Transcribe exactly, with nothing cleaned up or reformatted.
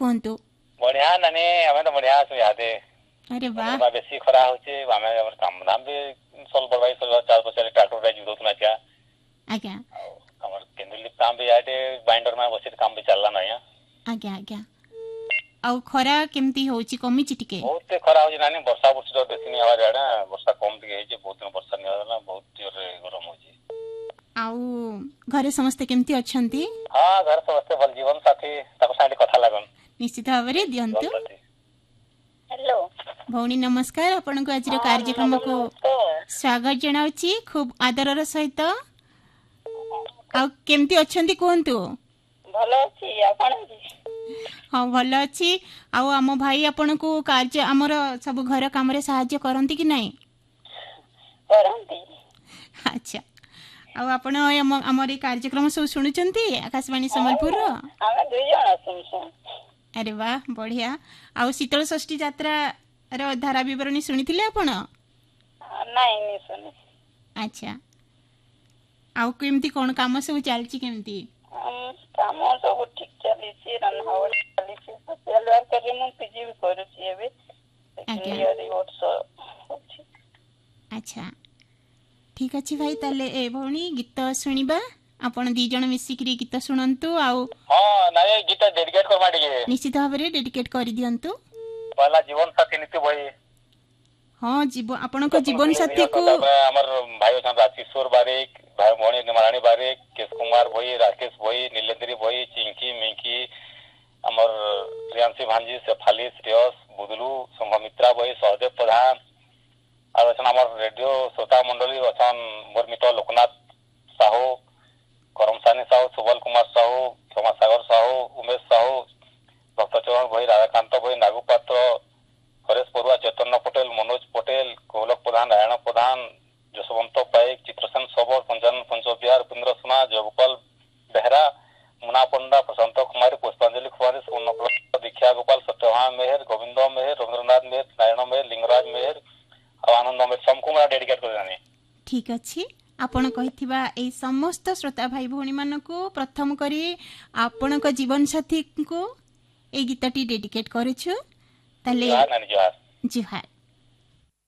कहंतु बढ़िया नानी हमें तो बढ़िया सु यादे अरे वाह बा बेसी खरा होचे हमें हमर काम दाम भी सोल बड़ाई सोल चार बछे ट्रैक्टर रे जुदो ना क्या आज्ञा हमर केंद्र काम भी यादे बाइंडर में बसी काम भी चलला ना आज्ञा आज्ञा आउ खरा केमती होची कमी चिटिके बहुत खरा होची नानी वर्षा वर्षी तो बेसी नहीं हवा रेडा वर्षा कम भी हेजे बहुत दिन वर्षा नहीं होला बहुत जोर गरम होची आउ घरे समस्त केमती अछंती हां घर समस्त भल जीवन साथी ताको साथी कथा लागन निश्चित भाबरे दियंतु हेलो भौणी नमस्कार आपण को आज कार्यक्रम को स्वागत जनाउची खूब आदरर सहित आ केमती अछंती कोहंतु भलो छी आपण हाँ भल अच्छी आउ आम भाई आपण को कार्य आमर सब घर काम रे सहाय्य करंती कि नहीं करंती अच्छा आउ आपण हमर कार्यक्रम सब सुनुचंती आकाशवाणी संबलपुर रो हम दुई जण सुनछन अरे वाह बढ़िया आउ शीतल षष्ठी यात्रा रो धारा विवरणी सुनिथिले आपण नहीं नहीं सुने अच्छा आउ केमती कोन काम सब चलची केमती काम सब ठीक चली छी रनहावल चली छी सोशल वर्क करे मु पीजी भी करू छी एबे क्लियर वर्ष अच्छा ठीक अछि भाई ताले ए भौणी गीत सुनिबा आपण दी जण मिसिकरी गीत सुनंतु आउ हां नाय गीत डेडिकेट करबा दिए निश्चित भाबरे डेडिकेट करि दियंतु पहला जीवन साथी नीति भाई हां जीवन आपण को जीवन साथी को हमर भाई छन राजकिशोर बारिक भाई भौणी निमारानी बारिक केश कुमार भाई राकेश भाई नीलेंद्री भाई चिंकी मिंकी हमर प्रियांशी भांजी शेफाली श्रेयस बुदलू संघमित्रा भाई सहदेव प्रधान और अछन हमर रेडियो श्रोता मंडली अछन मोर मित्र लोकनाथ साहू करमसानी साहू सुबल कुमार साहू क्षमा सागर साहू उमेश साहू भक्तचरण भाई राधाकांत भाई नागू पात्र हरेश परुआ चैतन्य पटेल मनोज पटेल कौलक प्रधान नारायण प्रधान जसवंत पाइक चित्रसेन सबल पंचानन पंचबिहार उपेंद्र सुना जयगोपाल बेहरा मुना पंडा प्रशांत कुमारी पुष्पांजलि कुमारी सुवर्णकला दीक्षा गोपाल सत्यवान मेहर गोविंद मेहर रवींद्रनाथ मेहर नारायण मेहर लिंगराज मेहर और आनंद मेहर सबको मैं डेडिकेट कर जाने ठीक अछि आपण कहिथिबा ए समस्त श्रोता भाई भौणी मानको प्रथम करी आपण को जीवन साथी को ए गीतटी डेडिकेट करिछु तले जोहार नानी जोहार जोहार।